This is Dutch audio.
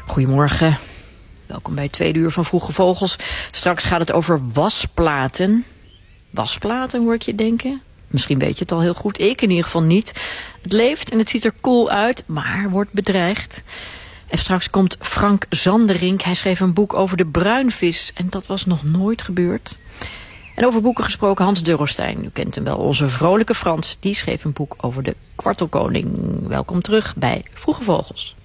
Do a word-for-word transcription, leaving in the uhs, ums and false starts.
Goedemorgen. Welkom bij het tweede uur van Vroege Vogels. Straks gaat het over wasplaten. Wasplaten, hoor ik je denken? Misschien weet je het al heel goed. Ik in ieder geval niet. Het leeft en het ziet er cool uit, maar wordt bedreigd. En straks komt Frank Zanderink. Hij schreef een boek over de bruinvis. En dat was nog nooit gebeurd. En over boeken gesproken, Hans Durrestein. U kent hem wel, onze vrolijke Frans. Die schreef een boek over de kwartelkoning. Welkom terug bij Vroege Vogels.